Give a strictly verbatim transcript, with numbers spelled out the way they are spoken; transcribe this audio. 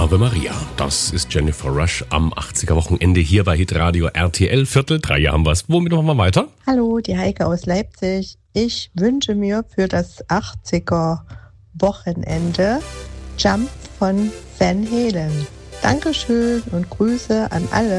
Ave Maria. Das ist Jennifer Rush am achtziger-Wochenende hier bei Hitradio R T L. Viertel drei haben wir es. Womit machen wir weiter? Hallo, die Heike aus Leipzig. Ich wünsche mir für das achtziger-Wochenende Jump von Van Halen. Dankeschön und Grüße an alle.